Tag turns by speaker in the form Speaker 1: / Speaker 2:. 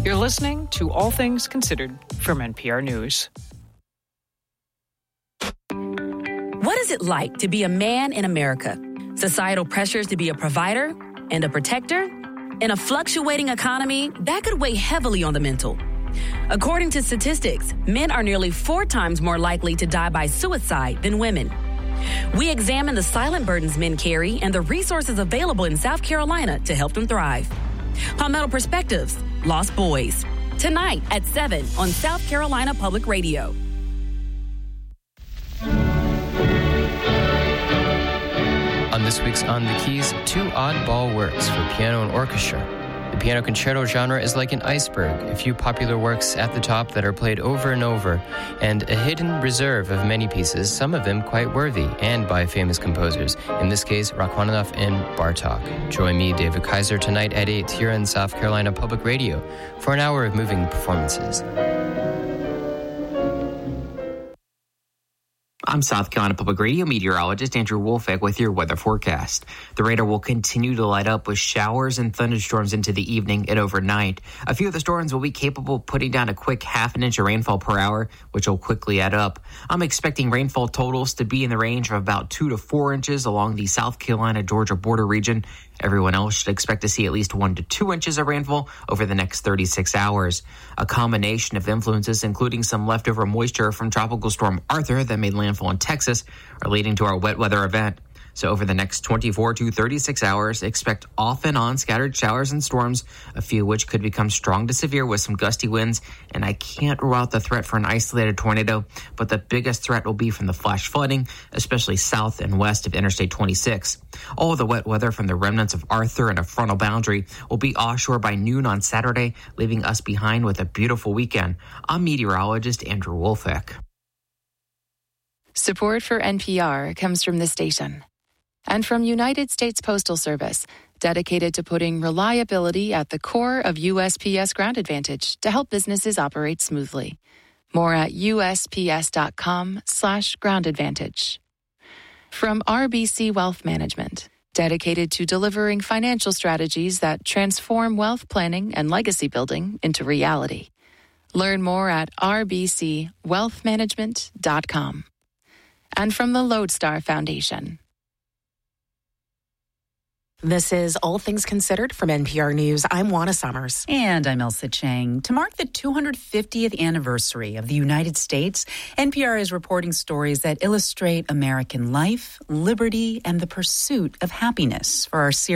Speaker 1: You're listening to All Things Considered from NPR News.
Speaker 2: What is it like to be a man in America? Societal pressures to be a provider and a protector? In a fluctuating economy, that could weigh heavily on the mental. According to statistics, men are nearly 4 times more likely to die by suicide than women. We examine the silent burdens men carry and the resources available in South Carolina to help them thrive. Palmetto Perspectives, Lost Boys. Tonight at 7 on South Carolina Public Radio.
Speaker 3: On this week's On the Keys, 2 oddball works for piano and orchestra. The piano concerto genre is like an iceberg, a few popular works at the top that are played over and over, and a hidden reserve of many pieces, some of them quite worthy, and by famous composers, in this case, Rachmaninoff and Bartók. Join me, David Kaiser, tonight at 8 here on South Carolina Public Radio for an hour of moving performances.
Speaker 4: I'm South Carolina Public Radio meteorologist Andrew Wolfeck with your weather forecast. The radar will continue to light up with showers and thunderstorms into the evening and overnight. A few of the storms will be capable of putting down a quick half an inch of rainfall per hour, which will quickly add up. I'm expecting rainfall totals to be in the range of about 2 to 4 inches along the South Carolina-Georgia border region. Everyone else should expect to see at least 1 to 2 inches of rainfall over the next 36 hours. A combination of influences, including some leftover moisture from Tropical Storm Arthur that made landfall in Texas, are leading to our wet weather event. So over the next 24 to 36 hours, expect off and on scattered showers and storms, a few of which could become strong to severe with some gusty winds. And I can't rule out the threat for an isolated tornado, but the biggest threat will be from the flash flooding, especially south and west of Interstate 26. All of the wet weather from the remnants of Arthur and a frontal boundary will be offshore by noon on Saturday, leaving us behind with a beautiful weekend. I'm meteorologist Andrew Wolfeck.
Speaker 5: Support for NPR comes from this station and from United States Postal Service, dedicated to putting reliability at the core of USPS Ground Advantage to help businesses operate smoothly. More at USPS.com/Ground Advantage. From RBC Wealth Management, dedicated to delivering financial strategies that transform wealth planning and legacy building into reality. Learn more at rbcwealthmanagement.com. And from the Lodestar Foundation.
Speaker 6: This is All Things Considered from NPR News. I'm Juana Summers.
Speaker 7: And I'm Elsa Chang. To mark the 250th anniversary of the United States, NPR is reporting stories that illustrate American life, liberty, and the pursuit of happiness for our series.